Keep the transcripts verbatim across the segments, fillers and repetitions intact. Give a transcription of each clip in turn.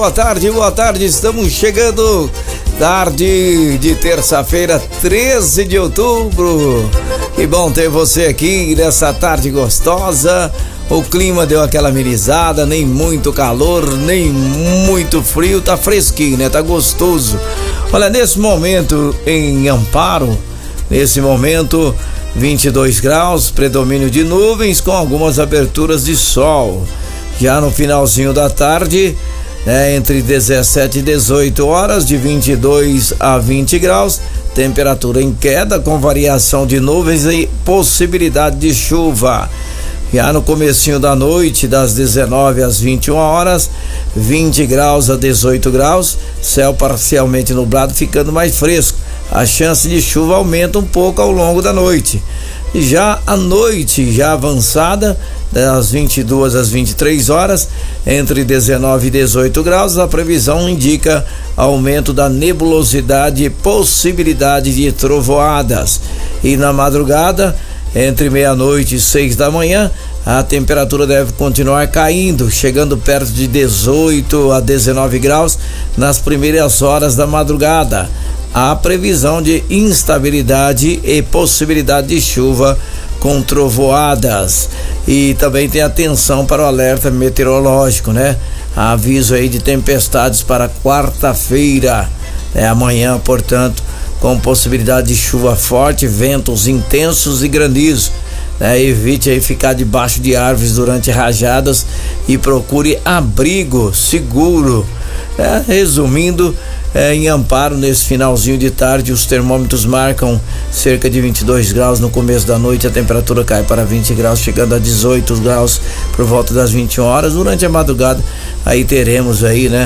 Boa tarde, boa tarde, estamos chegando, tarde de terça-feira, treze de outubro. Que bom ter você aqui nessa tarde gostosa. O clima deu aquela amenizada, nem muito calor, nem muito frio, tá fresquinho, né? Tá gostoso. Olha, nesse momento em Amparo, nesse momento vinte e dois graus, predomínio de nuvens com algumas aberturas de sol. Já no finalzinho da tarde, É, entre dezessete e dezoito horas, de vinte e dois a vinte graus, temperatura em queda com variação de nuvens e possibilidade de chuva. Já no comecinho da noite, das dezenove às vinte e uma horas, vinte graus a dezoito graus, céu parcialmente nublado, ficando mais fresco. A chance de chuva aumenta um pouco ao longo da noite. Já à noite, já avançada, das vinte e duas às vinte e três horas, entre dezenove e dezoito graus, a previsão indica aumento da nebulosidade e possibilidade de trovoadas. E na madrugada, entre meia-noite e seis da manhã, a temperatura deve continuar caindo, chegando perto de dezoito a dezenove graus nas primeiras horas da madrugada. Há previsão de instabilidade e possibilidade de chuva com trovoadas. E também tem atenção para o alerta meteorológico, né? Há aviso aí de tempestades para quarta-feira, né? Amanhã, portanto, com possibilidade de chuva forte, ventos intensos e granizo. Né? Evite aí ficar debaixo de árvores durante rajadas e procure abrigo seguro. É, resumindo, é, em Amparo, nesse finalzinho de tarde, os termômetros marcam cerca de vinte e dois graus. No começo da noite, a temperatura cai para vinte graus, chegando a dezoito graus por volta das vinte e uma horas. Durante a madrugada, aí teremos aí, né?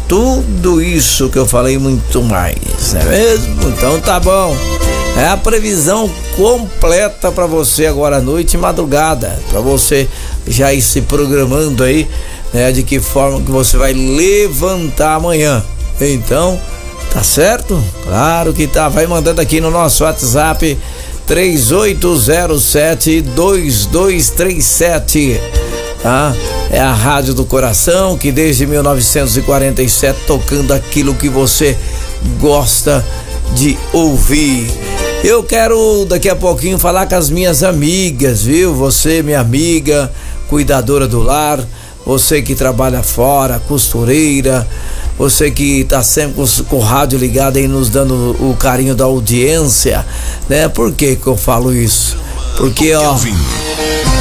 Tudo isso que eu falei, muito mais, não é mesmo? Então tá bom. É a previsão completa para você agora à noite e madrugada, para você já ir se programando aí, né, de que forma que você vai levantar amanhã. Então, tá certo? Claro que tá. Vai mandando aqui no nosso WhatsApp três oito zero sete dois dois três sete. Tá? É a Rádio do Coração, que desde mil novecentos e quarenta e sete tocando aquilo que você gosta de ouvir. Eu quero daqui a pouquinho falar com as minhas amigas, viu? Você, minha amiga, cuidadora do lar, você que trabalha fora, costureira, você que tá sempre com, com o rádio ligado aí, nos dando o carinho da audiência, né? Por que que eu falo isso? Porque, ó,